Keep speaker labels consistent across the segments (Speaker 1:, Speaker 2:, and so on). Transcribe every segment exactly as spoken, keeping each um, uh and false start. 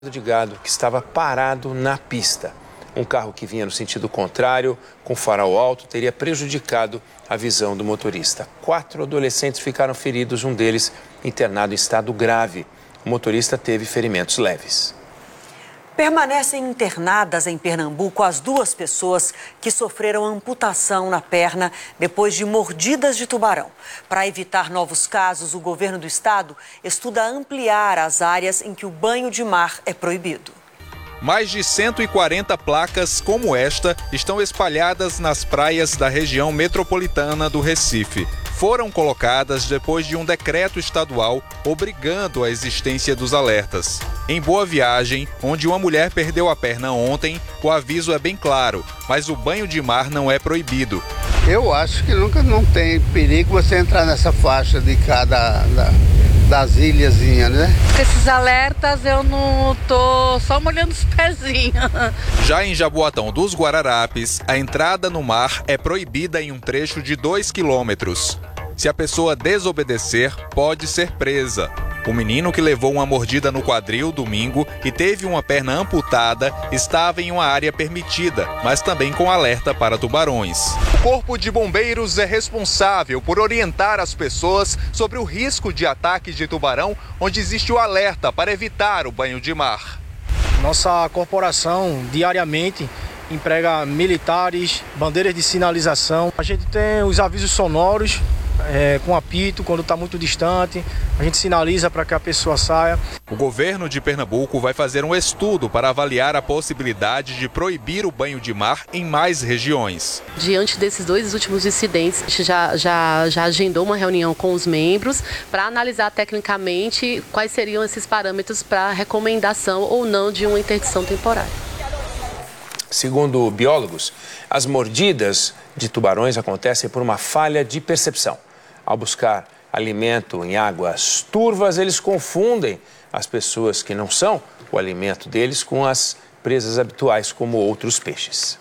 Speaker 1: de gado que estava parado na pista. Um carro que vinha no sentido contrário, com farol alto, teria prejudicado a visão do motorista. Quatro adolescentes ficaram feridos, um deles internado em estado grave. O motorista teve ferimentos leves.
Speaker 2: Permanecem internadas em Pernambuco as duas pessoas que sofreram amputação na perna depois de mordidas de tubarão. Para evitar novos casos, o governo do estado estuda ampliar as áreas em que o banho de mar é proibido.
Speaker 3: Mais de cento e quarenta placas como esta estão espalhadas nas praias da região metropolitana do Recife. Foram colocadas depois de um decreto estadual obrigando a existência dos alertas. Em Boa Viagem, onde uma mulher perdeu a perna ontem, o aviso é bem claro, mas o banho de mar não é proibido.
Speaker 4: Eu acho que nunca não tem perigo você entrar nessa faixa de cada da, das ilhazinhas, né?
Speaker 5: Com esses alertas eu não tô só molhando os pezinhos.
Speaker 3: Já em Jaboatão dos Guararapes, a entrada no mar é proibida em um trecho de dois quilômetros. Se a pessoa desobedecer, pode ser presa. O menino que levou uma mordida no quadril domingo e teve uma perna amputada estava em uma área permitida, mas também com alerta para tubarões. O Corpo de Bombeiros é responsável por orientar as pessoas sobre o risco de ataque de tubarão, onde existe o alerta para evitar o banho de mar.
Speaker 6: Nossa corporação diariamente emprega militares, bandeiras de sinalização. A gente tem os avisos sonoros, É, com apito, quando está muito distante, a gente sinaliza para que a pessoa saia.
Speaker 3: O governo de Pernambuco vai fazer um estudo para avaliar a possibilidade de proibir o banho de mar em mais regiões.
Speaker 7: Diante desses dois últimos incidentes, a gente já, já, já agendou uma reunião com os membros para analisar tecnicamente quais seriam esses parâmetros para recomendação ou não de uma interdição temporária.
Speaker 1: Segundo biólogos, as mordidas de tubarões acontecem por uma falha de percepção. Ao buscar alimento em águas turvas, eles confundem as pessoas que não são o alimento deles com as presas habituais, como outros peixes.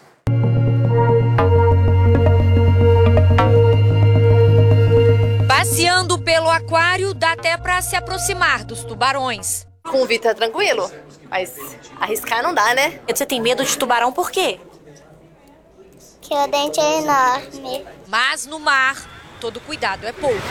Speaker 8: Passeando pelo aquário, dá até para se aproximar dos tubarões.
Speaker 9: Com o Vitor é tranquilo, mas arriscar não dá, né?
Speaker 8: Você tem medo de tubarão por quê?
Speaker 10: Que o dente é enorme.
Speaker 8: Mas no mar, todo cuidado é pouco.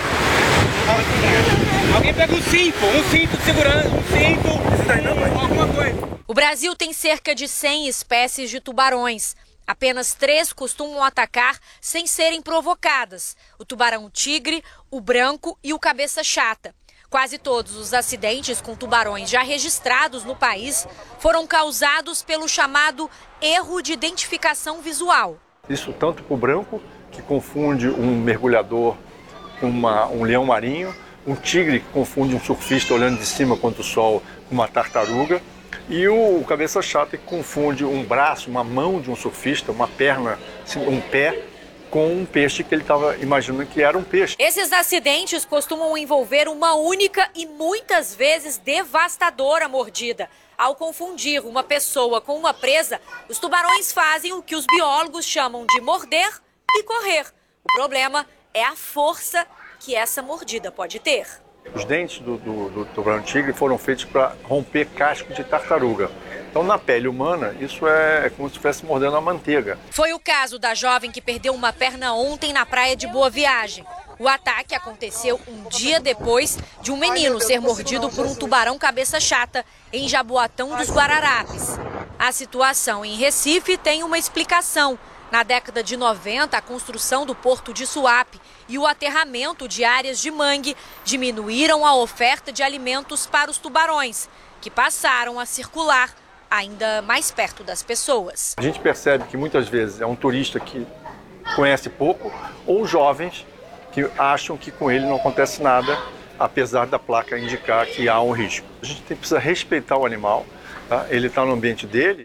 Speaker 11: Alguém pega um cinto, um cinto de segurança, um cinto, alguma coisa.
Speaker 8: O Brasil tem cerca de cem espécies de tubarões. Apenas três costumam atacar sem serem provocadas: o tubarão-tigre, o branco e o cabeça-chata. Quase todos os acidentes com tubarões já registrados no país foram causados pelo chamado erro de identificação visual.
Speaker 12: Isso tanto para o branco, que confunde um mergulhador com uma, um leão marinho, um tigre que confunde um surfista olhando de cima contra o sol com uma tartaruga, e o cabeça chata que confunde um braço, uma mão de um surfista, uma perna, um pé, com um peixe que ele estava imaginando que era um peixe.
Speaker 8: Esses acidentes costumam envolver uma única e muitas vezes devastadora mordida. Ao confundir uma pessoa com uma presa, os tubarões fazem o que os biólogos chamam de morder e correr. O problema é a força que essa mordida pode ter.
Speaker 12: Os dentes do, do, do tubarão-tigre foram feitos para romper casco de tartaruga. Então, na pele humana, isso é como se estivesse mordendo a manteiga.
Speaker 8: Foi o caso da jovem que perdeu uma perna ontem na praia de Boa Viagem. O ataque aconteceu um dia depois de um menino ser mordido por um tubarão cabeça-chata em Jaboatão dos Guararapes. A situação em Recife tem uma explicação. Na década de noventa, a construção do porto de Suape e o aterramento de áreas de mangue diminuíram a oferta de alimentos para os tubarões, que passaram a circular ainda mais perto das pessoas.
Speaker 12: A gente percebe que muitas vezes é um turista que conhece pouco ou jovens que acham que com ele não acontece nada, apesar da placa indicar que há um risco. A gente tem, precisa respeitar o animal, tá? Ele está no ambiente dele.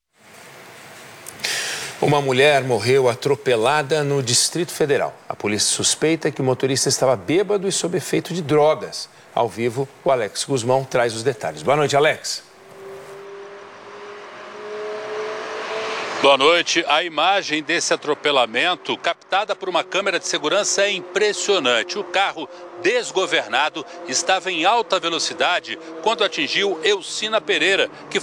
Speaker 1: Uma mulher morreu atropelada no Distrito Federal. A polícia suspeita que o motorista estava bêbado e sob efeito de drogas. Ao vivo, o Alex Guzmão traz os detalhes. Boa noite, Alex.
Speaker 13: Boa noite. A imagem desse atropelamento, captada por uma câmera de segurança, é impressionante. O carro desgovernado estava em alta velocidade quando atingiu Elcina Pereira, que